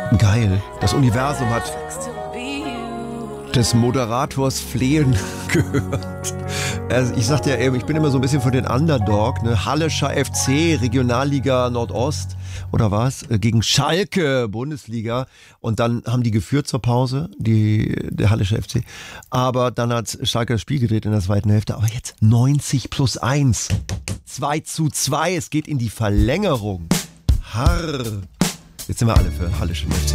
Geil. Das Universum hat des Moderators Flehen gehört. Also ich sagte ja eben, ich bin immer so ein bisschen für den Underdog. Ne? Hallischer FC, Regionalliga Nordost oder was? Gegen Schalke, Bundesliga. Und dann haben die geführt zur Pause, der Hallische FC. Aber dann hat Schalke das Spiel gedreht in der zweiten Hälfte. Aber jetzt 90+1. 2:2. Es geht in die Verlängerung. Harr. Jetzt sind wir alle für Hallischen FC.